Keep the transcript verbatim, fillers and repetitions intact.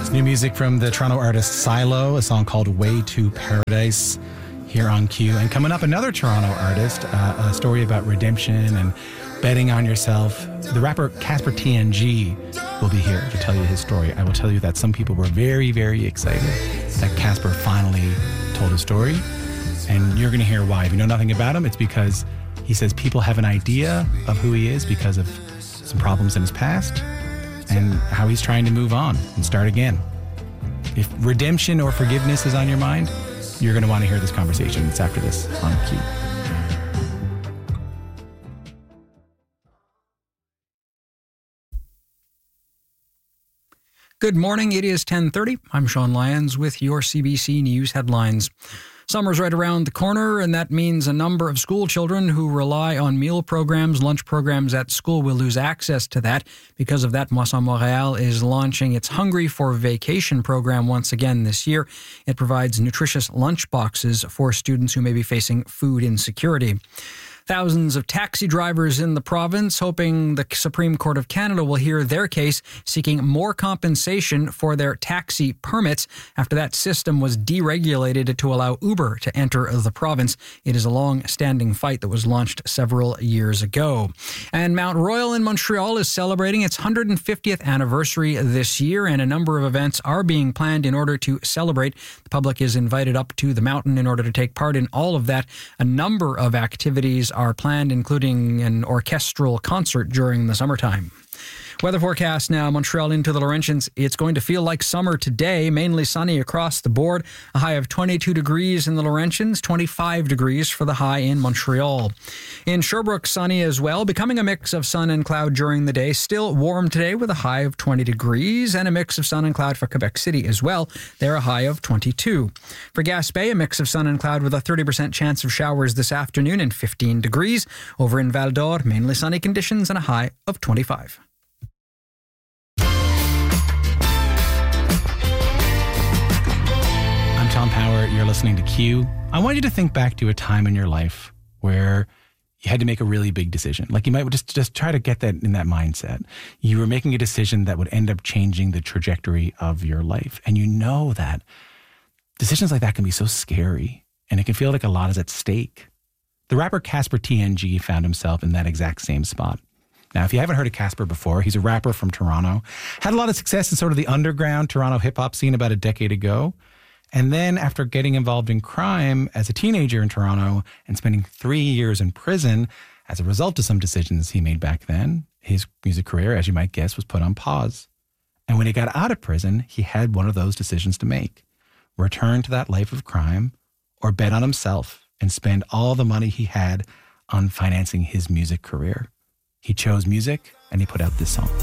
New music from the Toronto artist Silo, a song called Way to Paradise here on Q. And coming up, another Toronto artist, uh, a story about redemption and betting on yourself. The rapper Casper T N G will be here to tell you his story. I will tell you that some people were very, very excited that Casper finally told his story. And you're going to hear why. If you know nothing about him, it's because he says people have an idea of who he is because of some problems in his past and how he's trying to move on and start again. If redemption or forgiveness is on your mind, you're going to want to hear this conversation. It's after this on Q. Good morning. It is ten thirty. I'm Sean Lyons with your C B C News headlines. Summer's right around the corner, and that means a number of school children who rely on meal programs, lunch programs at school will lose access to that. Because of that, Moisson Montréal is launching its Hungry for Vacation program once again this year. It provides nutritious lunch boxes for students who may be facing food insecurity. Thousands of taxi drivers in the province hoping the Supreme Court of Canada will hear their case, seeking more compensation for their taxi permits after that system was deregulated to allow Uber to enter the province. It is a long-standing fight that was launched several years ago. And Mount Royal in Montreal is celebrating its one hundred fiftieth anniversary this year, and a number of events are being planned in order to celebrate. The public is invited up to the mountain in order to take part in all of that. A number of activities are planned, including an orchestral concert during the summertime. Weather forecast now, Montreal into the Laurentians. It's going to feel like summer today, mainly sunny across the board. A high of twenty-two degrees in the Laurentians, twenty-five degrees for the high in Montreal. In Sherbrooke, sunny as well, becoming a mix of sun and cloud during the day. Still warm today with a high of twenty degrees and a mix of sun and cloud for Quebec City as well. There a high of twenty-two. For Gaspé, a mix of sun and cloud with a thirty percent chance of showers this afternoon and fifteen degrees. Over in Val d'Or, mainly sunny conditions and a high of twenty-five. Tom Power, you're listening to Q. I want you to think back to a time in your life where you had to make a really big decision. Like you might just, just try to get that in that mindset. You were making a decision that would end up changing the trajectory of your life. And you know that decisions like that can be so scary and it can feel like a lot is at stake. The rapper Casper T N G found himself in that exact same spot. Now, if you haven't heard of Casper before, he's a rapper from Toronto. Had a lot of success in sort of the underground Toronto hip-hop scene about a decade ago. And then after getting involved in crime as a teenager in Toronto and spending three years in prison as a result of some decisions he made back then, his music career, as you might guess, was put on pause. And when he got out of prison, he had one of those decisions to make. Return to that life of crime or bet on himself and spend all the money he had on financing his music career. He chose music and he put out this song.